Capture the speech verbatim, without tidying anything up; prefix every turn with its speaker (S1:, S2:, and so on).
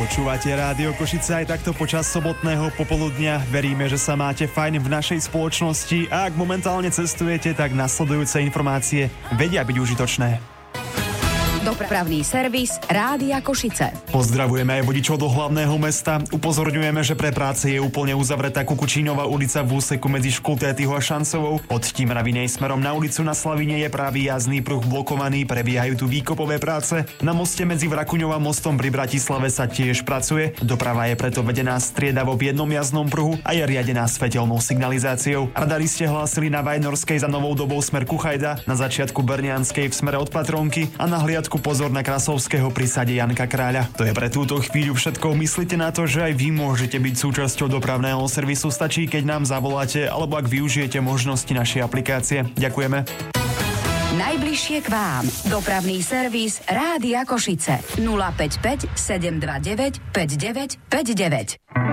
S1: Počúvate Rádio Košice aj takto počas sobotného popoludnia. Veríme, že sa máte fajn v našej spoločnosti a ak momentálne cestujete, tak nasledujúce informácie vedia byť užitočné.
S2: Dopravný servis Rádia Košice.
S1: Pozdravujeme aj vodičov do hlavného mesta. Upozorňujeme, že pre práce je úplne uzavretá Kukučínová ulica v úseku medzi Škultétyho a Šancovou. Od Timravinej smerom na ulicu na Slavine je právý jazdný pruh blokovaný, prebiehajú tu výkopové práce. Na moste medzi Vrakuňou a mostom pri Bratislave sa tiež pracuje. Doprava je preto vedená striedavo v jednom jazdnom pruhu a je riadená svetelnou signalizáciou. Radari ste hlásili na Vajnorskej za Novou Dobou smer Kuchajda, na začiatku Brnianskej v smere od Patronky a na hliadku pozor na Krasovského pri sade Janka Kráľa. To je pre túto chvíľu všetko. Myslite na to, že aj vy môžete byť súčasťou dopravného servisu. Stačí, keď nám zavoláte alebo ak využijete možnosti našej aplikácie. Ďakujeme.
S2: Najbližšie k vám. Dopravný servis Rádia Košice. nula päť päť sedem dva deväť päť deväť päť deväť.